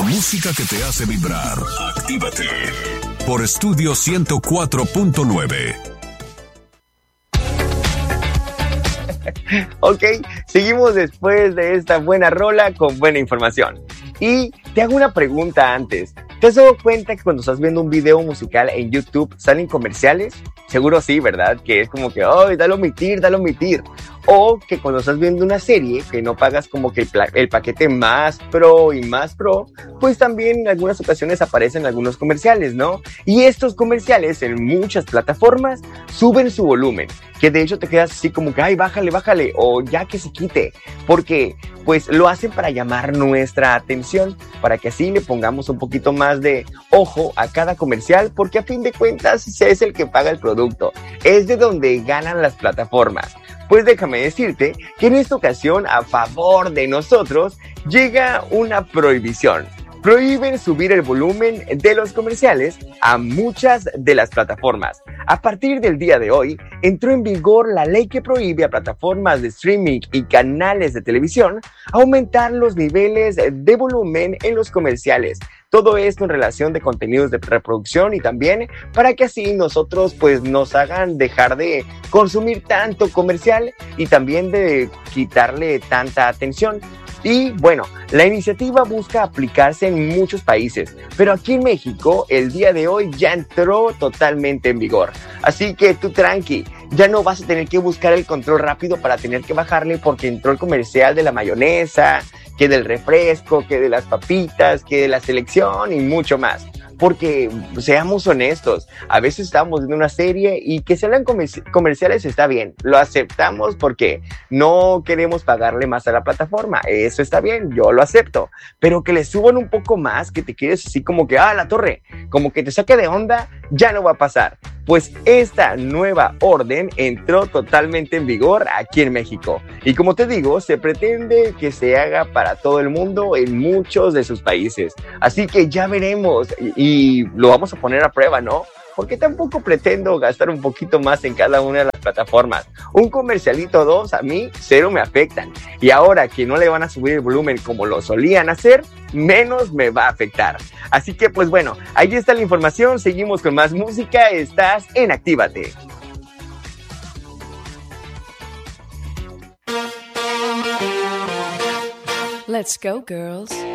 música que te hace vibrar. Actívate. Por Estudio 104.9. Ok, seguimos después de esta buena rola con buena información. Y te hago una pregunta antes. ¿Te has dado cuenta que cuando estás viendo un video musical en YouTube salen comerciales? Seguro sí, ¿verdad? Que es como que, ¡ay, dale omitir, dale omitir! O que cuando estás viendo una serie que no pagas como que el paquete más pro y más pro, pues también en algunas ocasiones aparecen algunos comerciales, ¿no? Y estos comerciales en muchas plataformas suben su volumen, que de hecho te quedas así como que, ¡ay, bájale, bájale! O ya que se quite, porque pues lo hacen para llamar nuestra atención, para que así le pongamos un poquito más de ojo a cada comercial, porque a fin de cuentas es el que paga el producto, es de donde ganan las plataformas. Pues déjame decirte que en esta ocasión, a favor de nosotros, llega una prohibición. Prohíben subir el volumen de los comerciales a muchas de las plataformas. A partir del día de hoy, entró en vigor la ley que prohíbe a plataformas de streaming y canales de televisión aumentar los niveles de volumen en los comerciales. Todo esto en relación de contenidos de reproducción y también para que así nosotros pues nos hagan dejar de consumir tanto comercial y también de quitarle tanta atención. Y bueno, la iniciativa busca aplicarse en muchos países, pero aquí en México el día de hoy ya entró totalmente en vigor. Así que tú tranqui, ya no vas a tener que buscar el control rápido para tener que bajarle porque entró el comercial de la mayonesa, que del refresco, que de las papitas, que de la selección y mucho más. Porque seamos honestos, a veces estamos viendo una serie y que se hagan comerciales está bien, lo aceptamos porque no queremos pagarle más a la plataforma, eso está bien, yo lo acepto, pero que le suban un poco más, que te quedes así como que, la torre, como que te saque de onda, ya no va a pasar. Pues esta nueva orden entró totalmente en vigor aquí en México. Y como te digo, se pretende que se haga para todo el mundo en muchos de sus países. Así que ya veremos y lo vamos a poner a prueba, ¿no? Porque tampoco pretendo gastar un poquito más en cada una de las plataformas. Un comercialito o dos a mí cero me afectan. Y ahora que no le van a subir el volumen como lo solían hacer, menos me va a afectar. Así que pues bueno, ahí está la información. Seguimos con más música. Estás en Actívate. Let's go, girls.